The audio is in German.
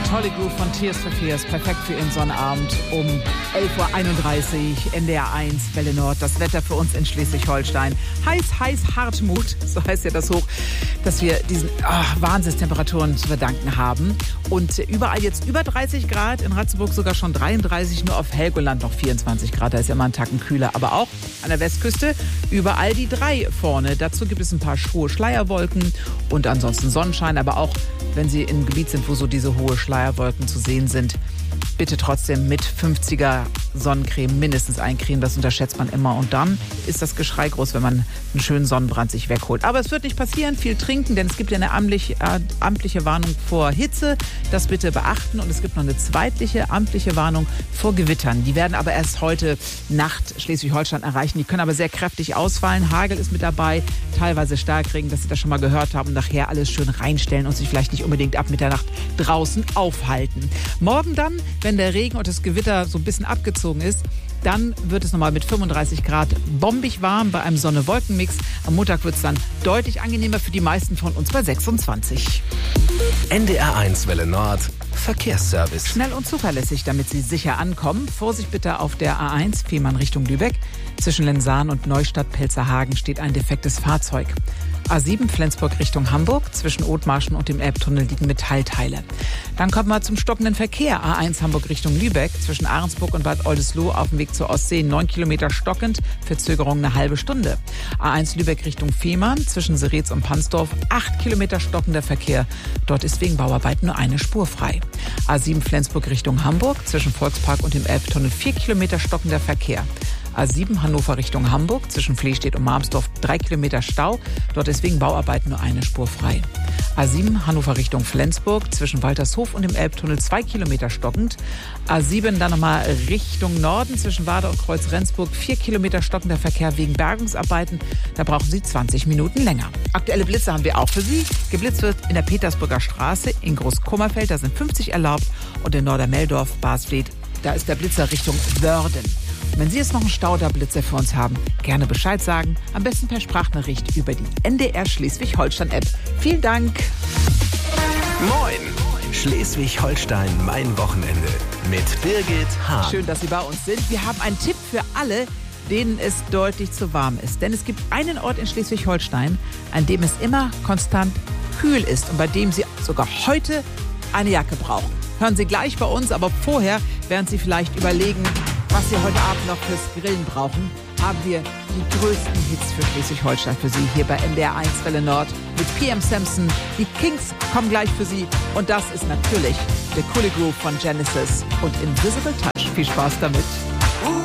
tolle Groove von Tears for Fears, perfekt für Ihren Sonnabend um 11.31 Uhr, NDR 1, Welle Nord. Das Wetter für uns in Schleswig-Holstein. Heiß, Hartmut, so heißt ja das Hoch, dass wir diesen Wahnsinnstemperaturen zu verdanken haben. Und überall jetzt über 30 Grad, in Ratzeburg sogar schon 33, nur auf Helgoland noch 24 Grad, da ist ja immer ein Tacken kühler. Aber auch an der Westküste überall die 3 vorne. Dazu gibt es ein paar hohe Schleierwolken und ansonsten Sonnenschein, aber auch wenn Sie im Gebiet sind, wo so diese hohe Schleierwolken zu sehen sind, bitte trotzdem mit 50er Sonnencreme mindestens eincremen. Das unterschätzt man immer. Und dann ist das Geschrei groß, wenn man einen schönen Sonnenbrand sich wegholt. Aber es wird nicht passieren. Viel trinken, denn es gibt ja eine amtliche Warnung vor Hitze. Das bitte beachten. Und es gibt noch eine zweitliche amtliche Warnung vor Gewittern. Die werden aber erst heute Nacht Schleswig-Holstein erreichen. Die können aber sehr kräftig ausfallen. Hagel ist mit dabei, teilweise Starkregen, dass Sie das schon mal gehört haben. Und nachher alles schön reinstellen und sich vielleicht nicht unbedingt ab Mitternacht draußen aufhalten. Morgen dann, wenn der Regen und das Gewitter so ein bisschen abgezogen ist, dann wird es nochmal mit 35 Grad bombig warm bei einem Sonne-Wolken-Mix. Am Montag wird es dann deutlich angenehmer für die meisten von uns bei 26. NDR 1 Welle Nord Verkehrsservice. Schnell und zuverlässig, damit Sie sicher ankommen. Vorsicht bitte auf der A1 Fehmarn Richtung Lübeck. Zwischen Lensahn und Neustadt-Pelzerhagen steht ein defektes Fahrzeug. A7 Flensburg Richtung Hamburg. Zwischen Othmarschen und dem Elbtunnel liegen Metallteile. Dann kommen wir zum stockenden Verkehr. A1 Hamburg Richtung Lübeck. Zwischen Ahrensburg und Bad Oldesloe auf dem Weg zur Ostsee 9 Kilometer stockend. Verzögerung eine halbe Stunde. A1 Lübeck Richtung Fehmarn. Zwischen Seretz und Pansdorf 8 Kilometer stockender Verkehr. Dort ist wegen Bauarbeiten nur eine Spur frei. A7 Flensburg Richtung Hamburg. Zwischen Volkspark und dem Elbtunnel 4 Kilometer stockender Verkehr. A7 Hannover Richtung Hamburg, zwischen Flehstedt und Marmsdorf 3 Kilometer Stau. Dort ist wegen Bauarbeiten nur eine Spur frei. A7 Hannover Richtung Flensburg, zwischen Waltershof und dem Elbtunnel 2 Kilometer stockend. A7 dann nochmal Richtung Norden, zwischen Warder und Kreuz Rendsburg 4 Kilometer stockender Verkehr wegen Bergungsarbeiten. Da brauchen Sie 20 Minuten länger. Aktuelle Blitze haben wir auch für Sie. Geblitzt wird in der Petersburger Straße in Großkummerfeld, da sind 50 erlaubt. Und in Nordermeldorf, Basfleet, da ist der Blitzer Richtung Wörden. Wenn Sie jetzt noch einen Stauderblitzer für uns haben, gerne Bescheid sagen. Am besten per Sprachnachricht über die NDR Schleswig-Holstein-App. Vielen Dank. Moin! Schleswig-Holstein, mein Wochenende. Mit Birgit Hahn. Schön, dass Sie bei uns sind. Wir haben einen Tipp für alle, denen es deutlich zu warm ist. Denn es gibt einen Ort in Schleswig-Holstein, an dem es immer konstant kühl ist und bei dem Sie sogar heute eine Jacke brauchen. Hören Sie gleich bei uns, aber vorher werden Sie vielleicht überlegen, was Sie heute Abend noch fürs Grillen brauchen, haben wir die größten Hits für Schleswig-Holstein für Sie hier bei NDR 1 Welle Nord mit PM Samson. Die Kings kommen gleich für Sie und das ist natürlich der coole Groove von Genesis und Invisible Touch. Viel Spaß damit.